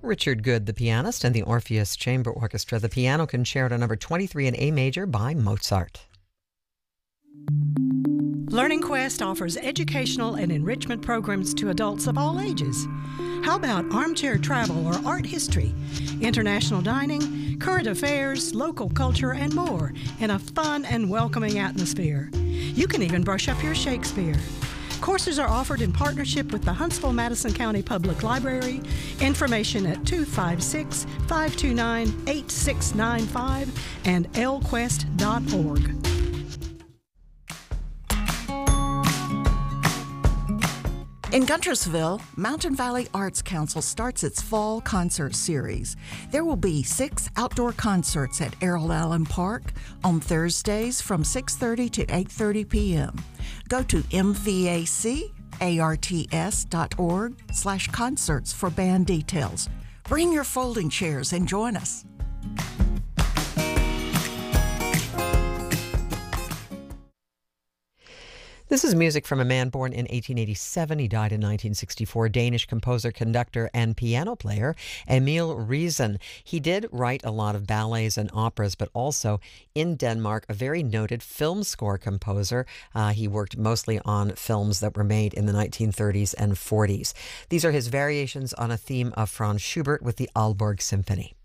Richard Good, the pianist, and the Orpheus Chamber Orchestra, the piano concerto number 23 in A major by Mozart. Learning Quest offers educational and enrichment programs to adults of all ages. How about armchair travel or art history, international dining, current affairs, local culture, and more in a fun and welcoming atmosphere? You can even brush up your Shakespeare. Courses are offered in partnership with the Huntsville-Madison County Public Library. Information at 256-529-8695 and lquest.org. In Guntersville, Mountain Valley Arts Council starts its fall concert series. There will be 6 outdoor concerts at Errol Allen Park on Thursdays from 6:30 to 8:30 p.m. Go to mvacarts.org/concerts for band details. Bring your folding chairs and join us. This is music from a man born in 1887. He died in 1964. Danish composer, conductor, and piano player Emil Riisen. He did write a lot of ballets and operas, but also in Denmark, a very noted film score composer. He worked mostly on films that were made in the 1930s and 40s. These are his variations on a theme of Franz Schubert with the Aalborg Symphony.